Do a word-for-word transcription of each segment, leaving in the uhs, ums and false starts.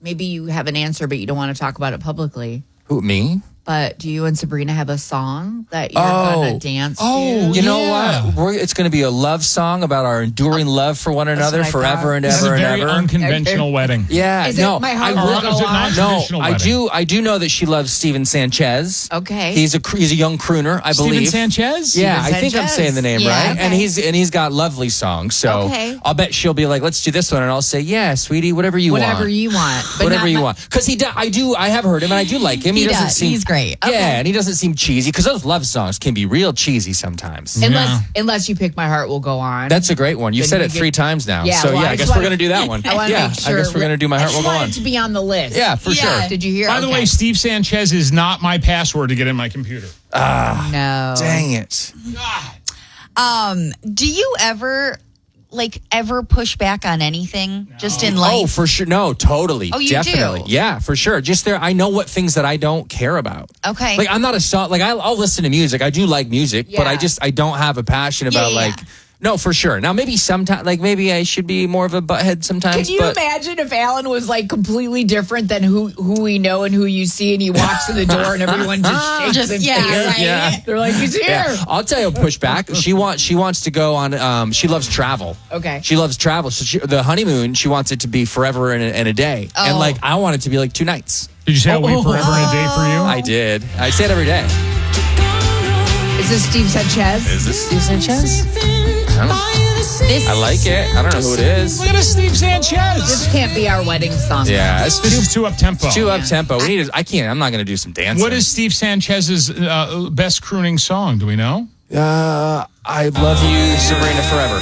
maybe you have an answer, but you don't want to talk about it publicly. Who, me? But do you and Sabrina have a song that you're Oh. going to dance Oh, to? You know Yeah. what? We're, it's going to be a love song about our enduring love for one another what I forever thought. and This is a ever and very ever. unconventional wedding. Yeah, Is it no, My Heart I Will will- Go Is it On? not? No, Traditional I wedding. do. I do know that she loves Steven Sanchez. Okay. he's a cr- he's a young crooner, I Steven believe. Sanchez? Yeah, Steven I think I'm Sanchez. saying the name Yeah, right, okay. and he's and he's got lovely songs. So Okay. I'll bet she'll be like, "Let's do this one," and I'll say, "Yeah, sweetie, whatever you Whatever want, you want. But whatever not you my- want." Because he, do, I do, I have heard him, and I do like him. He, He doesn't does. seem He's great. Yeah, Okay. and he doesn't seem cheesy because those love songs can be real cheesy sometimes. Unless, Yeah. unless you pick My Heart Will Go On. That's a great one. You've Then said you it get- three times now. Yeah, so well, yeah, I I just guess we're wanna- gonna do that one. I want to yeah, make sure. I guess we're gonna do My I Heart just Will Go want On. it to be on the list. Yeah, for Yeah. sure. Did you hear? By the Okay. way, Steve Sanchez is not my password to get in my computer. no. Dang it. Um, do you ever like ever push back on anything just in life? Oh, for sure. No, totally. Oh, you Definitely. do? Yeah, for sure. Just there, I know what things that I don't care about. Okay. Like, I'm not a song, like, I'll, I'll listen to music. I do like music, but I Yeah. just, I don't have a passion Yeah, about, yeah, like, yeah. no, for sure. Now, maybe sometimes, like, maybe I should be more of a butthead sometimes. Could you but imagine if Alan was like completely different than who who we know and who you see, and he walks in the door and everyone just shakes Just- and yeah, cheers? right. Yeah. They're like, he's here. Yeah. I'll tell you a pushback. She wants, she wants to go on, um, she loves travel. Okay. She loves travel. So she, the honeymoon, she wants it to be forever and a, and a day. And, Oh. like, I want it to be like two nights. Did you say I'll wait Oh. forever and a day for you? I did. I say it every day. Is this Steve Sanchez? Is this Steve Sanchez? I, don't, This I like it. I don't know who it is. Look at this Steve Sanchez. This can't be our wedding song. Yeah, it's This too, is too up tempo. too up tempo. We need. To, I can't. I'm not going to do some dancing. What is Steve Sanchez's uh, best crooning song? Do we know? Uh, I love you, Sabrina, forever.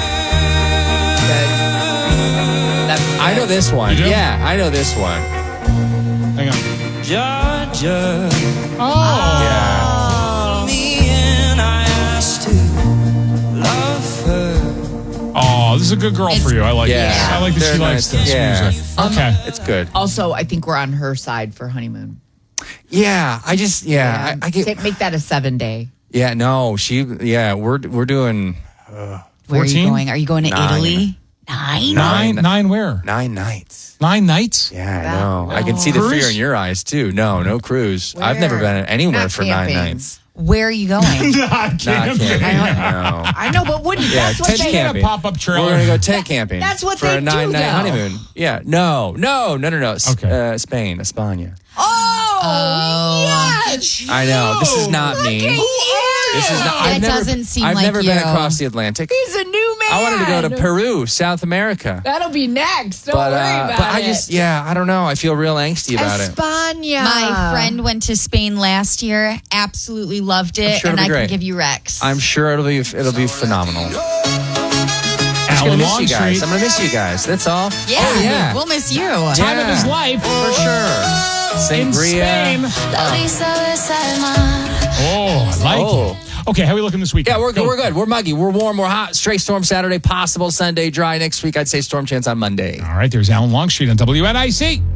That's I know this one. You do? Yeah, I know this one. Hang on. Georgia, Oh. Yeah. me and I asked to love her. Oh, this is a good girl for you. I like Yeah. this. I like that They're she likes nice. this Yeah. music. Okay. It's good. Also, I think we're on her side for honeymoon. Yeah, I just. Yeah, I, I get. Say- make that a seven day. Yeah, no, she. Yeah, we're we're doing Where are fourteen? you going? Are you going to Nine. Italy? Nine. Nine, nine where? nine nights. Nine nights? Yeah, I know. I can see the Cruise? fear in your eyes too. No, no cruise. I've Where? never been anywhere Not for nine camping. nights. Where are you going? Not Not camping. No. I know, but wouldn't Yeah, that's what tent they Get a camping. pop-up trailer. We're gonna go tent camping. that's what for they a nine do, night though. honeymoon. Yeah, no, no, no, no, no. S- Okay. uh, Spain, España. Oh, yes. I know this is not me. He This is not. That I've never, doesn't seem I've like never you. been across the Atlantic. He's a new man. I wanted to go to Peru, South America, That'll be next. Don't but worry uh, about but I it. just yeah, I don't know. I feel real angsty about it. España. My friend went to Spain last year. Absolutely loved it, sure and it'll I be can great. give you Rex. I'm sure it'll be it'll be phenomenal. I'm gonna Alan miss you guys. Longstreet. I'm gonna miss you guys. That's all. yeah, Oh, yeah. we'll miss you. Time Yeah. of his life. For sure. In Sangria. Spain. Oh, I like Oh. it. Okay, how are we looking this week? Yeah, we're good. We're good. We're muggy. We're warm. We're hot. Straight storm Saturday. Possible Sunday. Dry next week. I'd say storm chance on Monday. All right, there's Alan Longstreet on W N I C.